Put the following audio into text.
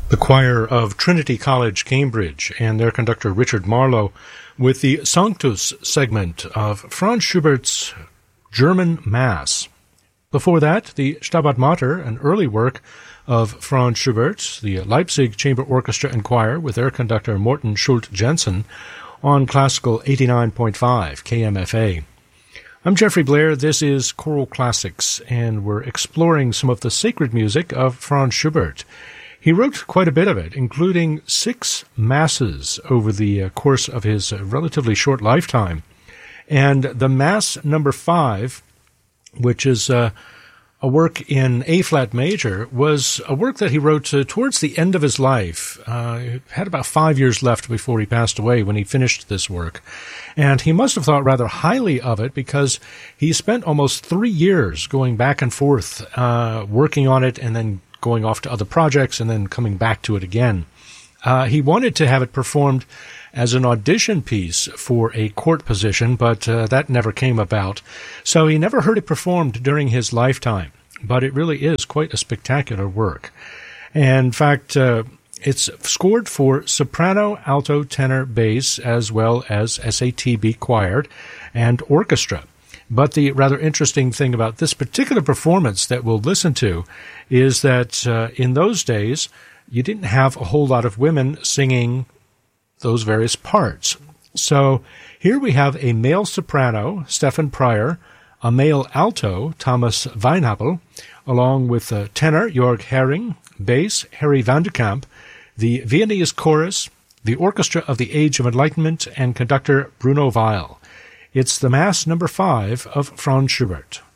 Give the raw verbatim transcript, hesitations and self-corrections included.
The choir of Trinity College, Cambridge, and their conductor Richard Marlowe with the Sanctus segment of Franz Schubert's German Mass. Before that, the Stabat Mater, an early work of Franz Schubert, the Leipzig Chamber Orchestra and Choir with their conductor Morten Schult-Jensen on Classical eighty-nine point five K M F A. I'm Jeffrey Blair. This is Choral Classics, and we're exploring some of the sacred music of Franz Schubert. He wrote quite a bit of it, including six masses over the uh, course of his uh, relatively short lifetime. And the Mass number five, which is uh, a work in A-flat major, was a work that he wrote uh, towards the end of his life. Uh, he had about five years left before he passed away when he finished this work. And he must have thought rather highly of it because he spent almost three years going back and forth, uh, working on it and then going off to other projects and then coming back to it again. Uh, he wanted to have it performed as an audition piece for a court position, but uh, that never came about. So he never heard it performed during his lifetime, but it really is quite a spectacular work. And in fact, uh, it's scored for soprano, alto, tenor, bass, as well as S A T B choir and orchestra. But the rather interesting thing about this particular performance that we'll listen to is that uh, in those days, you didn't have a whole lot of women singing those various parts. So here we have a male soprano, Stefan Pryor, a male alto, Thomas Weinhappel, along with a tenor, Jörg Hering, bass, Harry van de Kamp, the Viennese chorus, the Orchestra of the Age of Enlightenment, and conductor Bruno Weil. It's the Mass number five of Franz Schubert.